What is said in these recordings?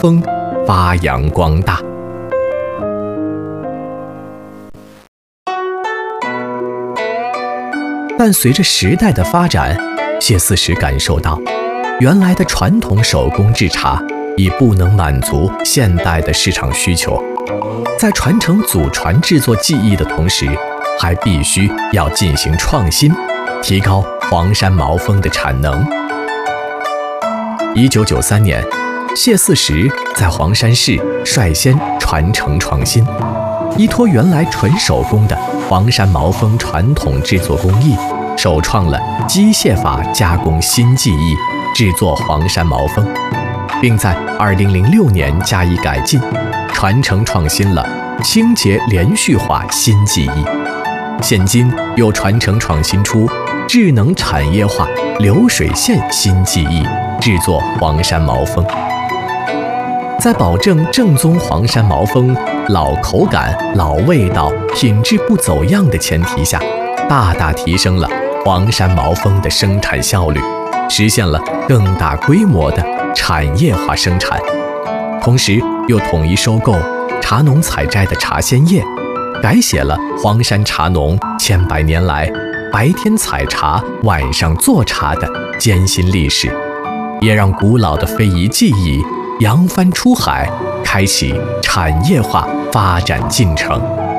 风发扬光大。伴随着时代的发展，谢四时感受到，原来的传统手工制茶已不能满足现代的市场需求，在传承祖传制作技艺的同时，还必须要进行创新，提高黄山毛峰的产能。1993年，谢四时在黄山市率先传承创新，依托原来纯手工的黄山毛峰传统制作工艺，首创了机械法加工新技艺，制作黄山毛峰，并在2006年加以改进，传承创新了清洁连续化新技艺。现今又传承创新出智能产业化流水线新技艺，制作黄山毛峰。在保证正宗黄山毛峰老口感、老味道、品质不走样的前提下，大大提升了黄山毛峰的生产效率，实现了更大规模的产业化生产。同时又统一收购茶农采摘的茶鲜叶，改写了黄山茶农千百年来白天采茶、晚上做茶的艰辛历史，也让古老的非遗技艺扬帆出海，开启产业化发展进程。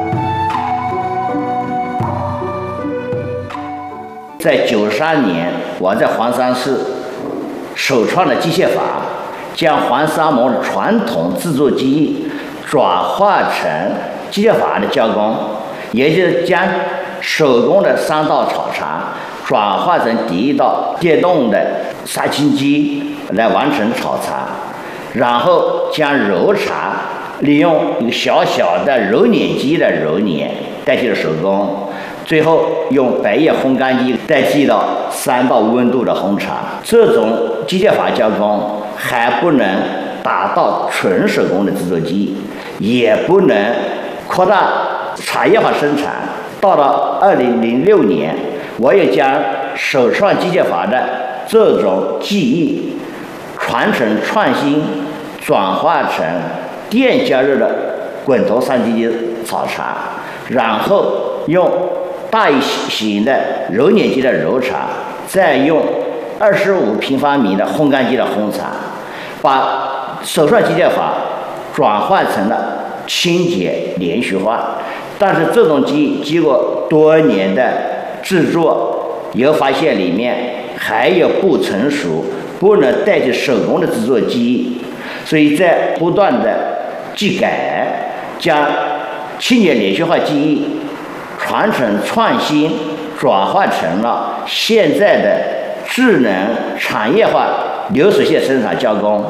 在93年，我在黄山市首创的机械法，将黄山毛的传统制作技艺转化成机械法的加工，也就是将手工的3道炒茶转化成第1道电动的杀青机来完成炒茶，然后将揉茶利用一个小小的揉捻机的揉捻代替了手工，最后用白叶烘干机代替了3道温度的烘茶。这种机械法加工还不能达到纯手工的制作技艺，也不能扩大产业化生产。到了2006年，我也将首创机械法的这种技艺传承创新，转化成电加热的滚头3级机炒茶，然后用大型的揉捻机的揉茶，再用25平方米的烘干机的烘茶，把首创机械法转换成了清洁连续化。但是这种技艺经过多年的制作，又发现里面还有不成熟、不能代替手工的制作技艺，所以在不断的技改，将清洁连续化技艺传承创新，转化成了现在的智能产业化流水线生产加工。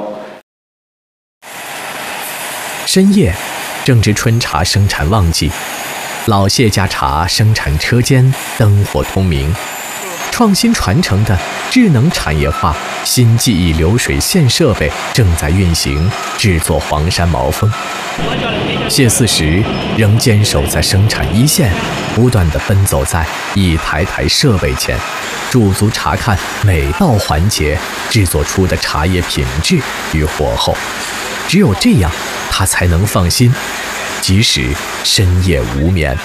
深夜正值春茶生产旺季，老谢家茶生产车间灯火通明，创新传承的智能产业化新技艺流水线设备正在运行，制作黄山毛峰。谢四时仍坚守在生产一线，不断地奔走在一台台设备前，驻足查看每道环节制作出的茶叶品质与火候。只有这样，他才能放心，即使深夜无眠。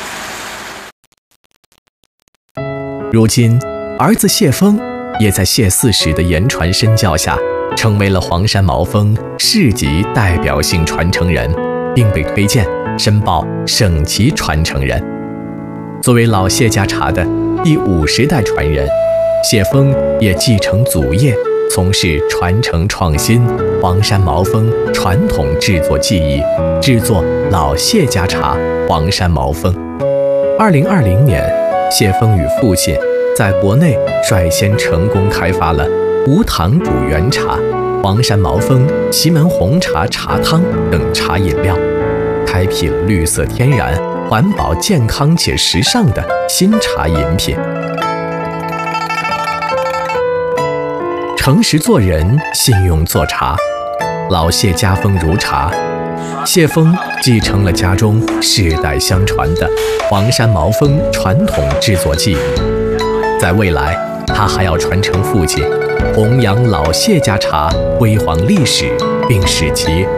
如今，儿子谢峰也在谢四时的言传身教下，成为了黄山毛峰市级代表性传承人，并被推荐申报省级传承人。作为老谢家茶的第50代传人，谢峰也继承祖业，从事传承创新黄山毛峰传统制作技艺，制作老谢家茶黄山毛峰。2020年，谢峰与父亲在国内率先成功开发了无糖煮原茶、黄山毛峰祁门红茶茶汤等茶饮料，开辟了绿色天然、环保健康且时尚的新茶饮品。诚实做人，信用做茶，老谢家风如茶。谢峰继承了家中世代相传的黄山毛峰传统制作技艺，在未来，他还要传承父亲，弘扬老谢家茶辉煌历史，并使其